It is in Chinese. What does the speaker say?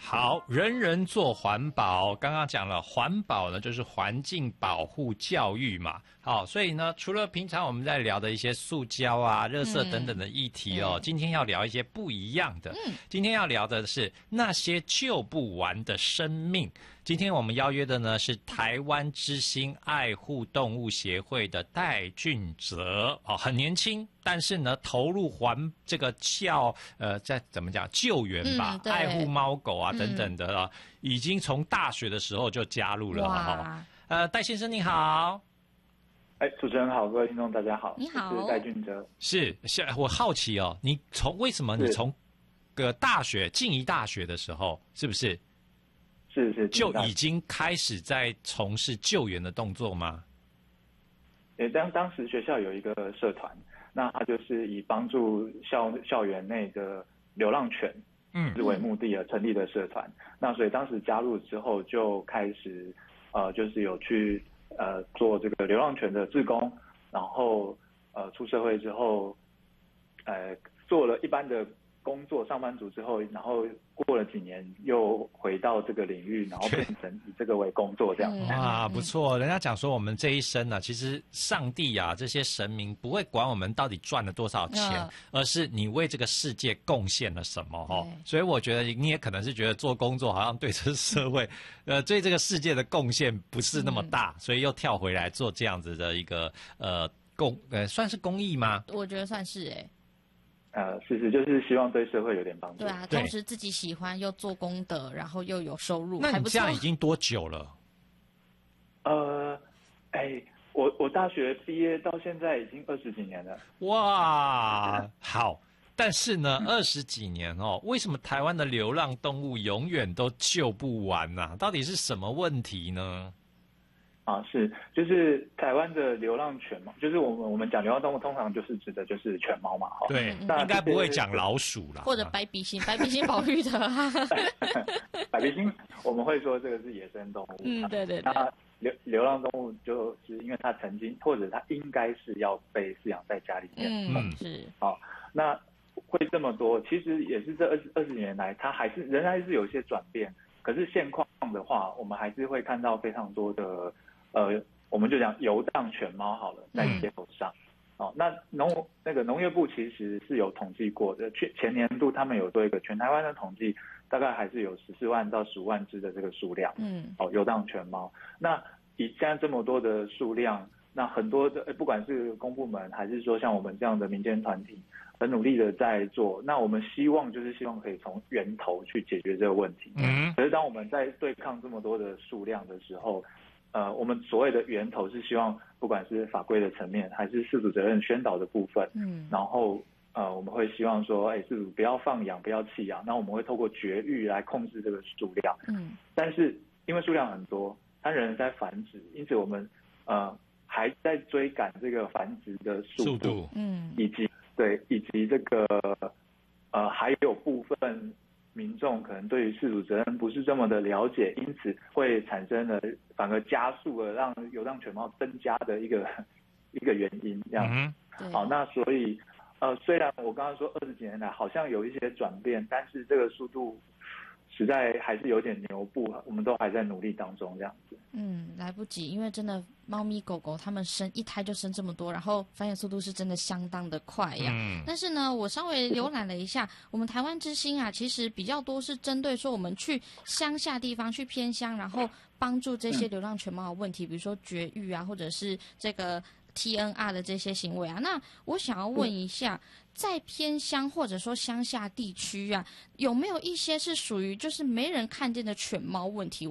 好，人人做环保。刚刚讲了，环保呢就是环境保护教育嘛。好，所以呢，除了平常我们在聊的一些塑胶啊、垃圾等等的议题哦，今天要聊一些不一样的。今天要聊的是那些救不完的生命。今天我们邀约的呢是台湾之心爱护动物协会的戴俊哲哦，很年轻，但是呢投入这个在怎么讲救援吧，爱护猫狗啊等等的啊，已经从大学的时候就加入了哈。戴先生你好。 主持人好，各位听众大家好， 你好， 我是戴俊哲。 是，我好奇哦，为什么你从大学静宜大学的时候，是不是？ 是就已经开始在从事救援的动作吗？ 当时学校有一个社团，那它就是以帮助校园内的流浪犬为目的而成立的社团。那所以当时加入之后，就开始就是有去做这个流浪犬的志工，然后出社会之后做了一般的工作，上班族之后，然后过了几年又回到这个领域，然后变成以这个为工作这样。 哇，不错！人家讲说我们这一生呢，其实上帝啊这些神明不会管我们到底赚了多少钱，而是你为这个世界贡献了什么哦。所以我觉得你也可能是觉得做工作好像对这个社会，对这个世界的贡献不是那么大，所以又跳回来做这样子的一个算是公益吗？ 我觉得算是是，就是希望对社会有点帮助。 对啊，同时自己喜欢又做功德，然后又有收入。 那你这样已经多久了？ 我大学毕业到现在已经20几年了。 哇，好。但是呢，20几年哦，为什么台湾的流浪动物永远都救不完啊？到底是什么问题呢？ 就是台湾的流浪犬嘛，就是我们讲流浪动物，通常就是指的就是犬猫嘛， 对，应该不会讲老鼠啦， 或者白鼻星保育的， 白鼻星我们会说这个是野生动物， 对。 那流浪动物就是因为它曾经或者它应该是要被饲养在家里面， 是那会这么多，其实也是这20几年来，它仍然是有一些转变，可是现况的话，我们还是会看到非常多的。我们就讲游荡犬猫好了，在街头上。那农业部其实是有统计过的，前年度他们有做一个全台湾的统计，大概还是有14万到15万只的这个数量。游荡犬猫。那以现在这么多的数量，那很多的不管是公部门还是说像我们这样的民间团体，很努力的在做。那我们希望可以从源头去解决这个问题。可是当我们在对抗这么多的数量的时候，我们所谓的源头是希望，不管是法规的层面，还是饲主责任宣导的部分，然后我们会希望说，饲主不要放养，不要弃养，那我们会透过绝育来控制这个数量。但是因为数量很多，它仍然在繁殖，因此我们还在追赶这个繁殖的速度，以及这个还有部分。民众可能对于饲主责任不是这么的了解，因此会产生了反而加速了让游荡犬猫增加的一个原因，这样。好，那所以虽然我刚刚说20几年来好像有一些转变，但是这个速度实在还是有点牛步，我们都还在努力当中这样子。 来不及，因为真的猫咪狗狗它们生一胎就生这么多，然后繁衍速度是真的相当的快呀。但是呢，我稍微浏览了一下，我们台湾之星啊，其实比较多是针对说我们去乡下地方去偏乡，然后帮助这些流浪犬猫的问题，比如说绝育啊，或者是这个TNR 的这些行为啊。那我想要问一下，在偏乡或者说乡下地区啊，有没有一些是属于就是没人看见的犬猫问题？